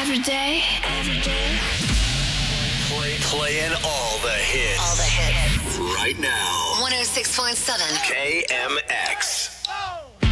Every day. Playing all the hits. All the hits. Right now. 106.7. KMX.